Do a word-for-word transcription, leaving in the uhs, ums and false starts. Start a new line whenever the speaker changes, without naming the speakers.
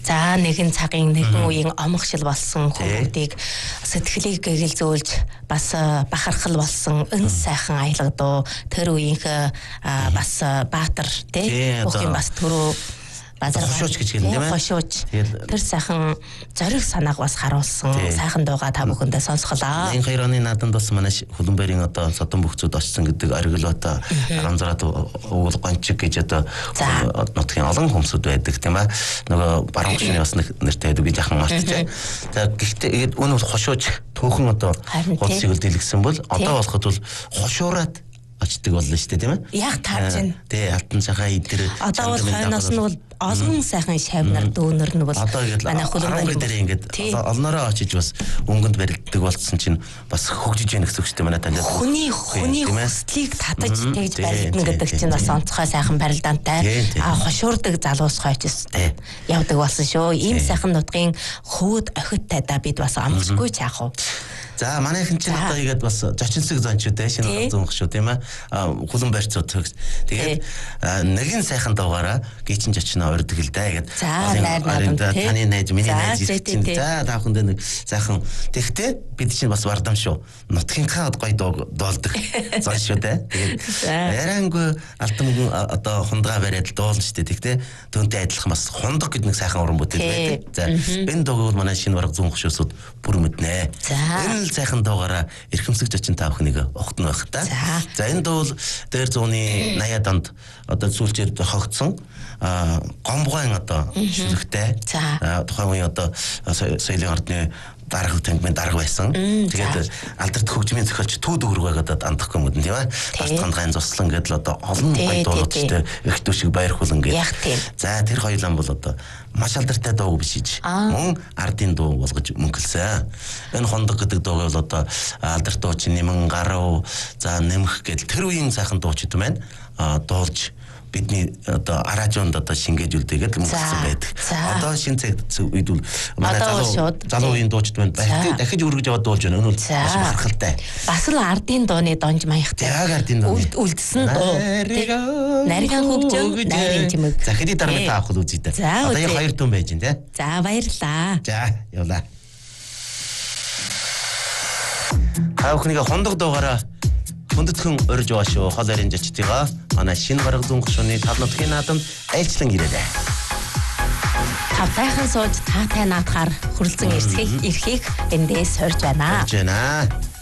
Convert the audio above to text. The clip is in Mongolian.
За нэгэн цагийн нэгэн үеийн омгшил болсон хүмүүсийг сэтгэлийг гэгэлзүүлж бас бахархал болсон өн сайхан аялгадуу тэр үеийнх бас баатар тий бүхэн бас түрүү
хошууч гэж хэлнэ тийм ээ.
Хошууч. Тэр сайхан зориг санааг бас харуулсан сайхан дууга та бүхэндээ сонсголоо.
энэ хоёр оны наадамд бас манай Хөлбөмбөрийн одоо Содон бөхцөд очсон гэдэг оргил одоо Арамзараад уул гончиг гэж одоо нутгийн олон хүмүүсүүд байдаг тийм ээ. Нөгөө баруун гишүүний бас нэртэй байдаг би яхан мартчихжээ. За гэхдээ энэ хошууч төөхөн одоо хуудсыг дэлгэсэн бол одоо болоход бол хошуураад очдөг болно шүү дээ тийм ээ.
Яг таарч байна.
Тий, алтан цахаа идэр.
Одоо бол хойноос нь бол олон сайхан шавнар дүүнэр нь бол
манай Хөлбөмбөрийн дээр ингээд олноороо очиж бас өнгөнд барилддаг болсон чинь бас хөгжиж яах гэсэн үг шүү дээ манай талд.
Хүний хүний хүслийг татаж тэгж барилдана гэдэг чинь бас онцгой сайхан барилдаантай. А хошуурдаг залуус хойчс явдаг болсон шүү. Ийм сайхан нутгийн хөөд охидтай да бид бас амлахгүй ч яах вэ?
За манайхан чинь одоо игээд бас зочинсэг зончтой шинэ зунх шүү тийм ээ. Хөлбөмбөрцөд төгс. Тэгээд нэгэн сайхан дуугаараа гичин зочноо урьдаг л да гэдэг. Таны найз миний найз чинь за та бүхэнд нэг сайхан тэгтээ бид чинь бас бардам шүү. Нутгийнхаа гоё доолдог зон шүү дээ. Тэгээд яриангүй алтан одоо хундгаа бариад дуулна шүү дээ тэгтээ түүнтэй адилхан бас хундаг гэдэг нэг сайхан уран бүтээл байдаг. За энэ дууг бол манай шинэ бараг зунх шүүсүүд бүр мэднэ. Энэ сайхан дуугаараа эрхэмсэгч очин та бүхнийг огтно байх та. За энэ дуу дээр зууны наяад онд одоо сүүлчээр хогдсон гомбгойн одоо шүлэгтэй тухайн үеийн одоо соёлын ордны дарга тэмдгийн дарга байсан. Тэгээд алдарт хөгжмийн зохиолч Түүд Өгөргөө гэдэг андахгүй юм тийм ээ. Тасцанд гайн цуслан гэдэл одоо олон гоё дуулалттай их төшиг баяр хүлэн гэдэг. За тэр хоёулаа бол одоо маш алдартай дуу бишиж мөн ардын дуу болгож мөнгөлсөн. Энэ хондог гэдэг дууг бол одоо алдарт дуучин Нэмэн гарав за нэмэх гэдэл тэр үеийн сайхан дуучид маань дуулж бидний одоо аражуунд одоо шингээж үлдээгээд мөнгөсөн байдаг. Одоо шинэ цагт үед бол манай залуу залуу үеийн дуучид байна. Дахиж өргөж яваад дуулж байна. Өнөө маш бахархалтай.
Бас л ардын дууны донж маягтай.
Яг ардын дуу.
Үлдсэн дуу. Нариган хөгжим, нарийн чимэг.
За хэдий дараа та авах үзье дээ. Одоо яг хоёр дүн байж байна тий.
За баярлаа.
За явлаа. Та бүхнийг хондог дуугаараа хүндэтгэн урьж байгаа шүү. Хол арийн жичтийгаа манай шинэ бараг зунх шууны тал нутгийн наадамд айлчлан ирээрэй.
Тавтайхан сууж таатай наадахаар хүрлцэн ирсхийг эрхийг эндээс сорж байна.
Сорж байна.